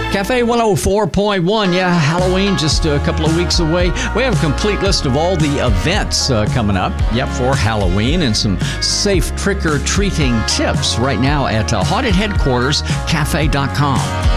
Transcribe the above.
Cafe 104.1, yeah, Halloween just a couple of weeks away. We have a complete list of all the events coming up, for Halloween, and some safe trick-or-treating tips right now at Haunted Headquarters Cafe.com.